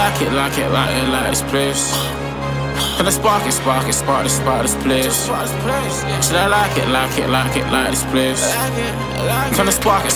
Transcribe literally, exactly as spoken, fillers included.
like it, like it, like it, like this place? Can I spark it, spark it, spark this, spark this place? Should I like it, like it, like it, like this place? Can I spark it,